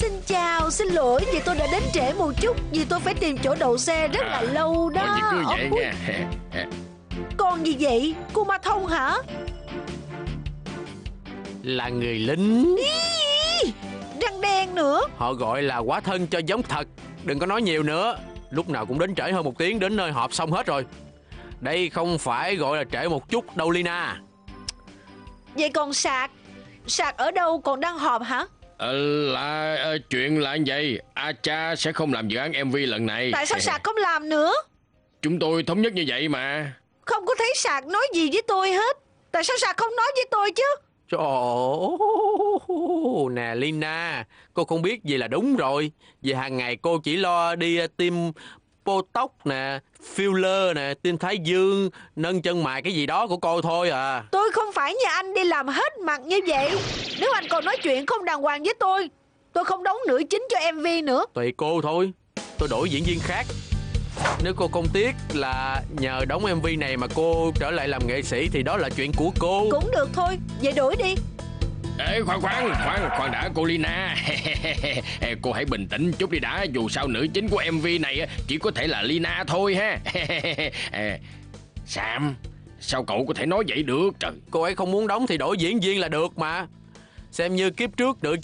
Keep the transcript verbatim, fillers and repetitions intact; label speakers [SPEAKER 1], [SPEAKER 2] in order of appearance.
[SPEAKER 1] Xin chào, xin lỗi vì tôi đã đến trễ một chút. Vì tôi phải tìm chỗ đậu xe rất là lâu đó.
[SPEAKER 2] Thôi cứ vậy
[SPEAKER 1] Ôi,
[SPEAKER 2] nha.
[SPEAKER 1] con gì vậy? Cô Ma Thông hả?
[SPEAKER 3] Là người lính.
[SPEAKER 1] Ý, răng đen nữa.
[SPEAKER 3] Họ gọi là hóa thân cho giống thật. Đừng có nói nhiều nữa. Lúc nào cũng đến trễ hơn một tiếng. Đến nơi họp xong hết rồi. Đây không phải gọi là trễ một chút đâu Lina.
[SPEAKER 1] Vậy còn Sạc? Sạc ở đâu, còn đang họp hả?
[SPEAKER 2] Ờ, là ờ, chuyện là như vậy. Acha sẽ không làm dự án em vê lần này.
[SPEAKER 1] Tại sao Sạc không làm nữa?
[SPEAKER 2] Chúng tôi thống nhất như vậy mà.
[SPEAKER 1] Không có thấy Sạc nói gì với tôi hết. Tại sao Sạc không nói với tôi chứ?
[SPEAKER 3] Trời ơi, nè Lina, cô không biết gì là đúng rồi. Vì hàng ngày cô chỉ lo đi uh, tiêm Botox nè, filler nè, tiêm thái dương, nâng chân mày cái gì đó của cô thôi à.
[SPEAKER 1] Tôi không phải nhà anh đi làm hết mặt như vậy. Nếu anh còn nói chuyện không đàng hoàng với tôi, tôi không đóng nữ chính cho em vê nữa.
[SPEAKER 3] Tùy cô thôi, tôi đổi diễn viên khác. Nếu cô không tiếc là nhờ đóng em vê này mà cô trở lại làm nghệ sĩ thì đó là chuyện của cô.
[SPEAKER 1] Cũng được thôi, vậy đổi đi.
[SPEAKER 2] Ê, khoan khoan, khoan, khoan đã cô Lina. Cô hãy bình tĩnh chút đi đã. Dù sao nữ chính của em vê này chỉ có thể là Lina thôi ha. Sam, sao cậu có thể nói vậy được trời?
[SPEAKER 3] Cô ấy không muốn đóng thì đổi diễn viên là được mà. Xem như kiếp trước nữ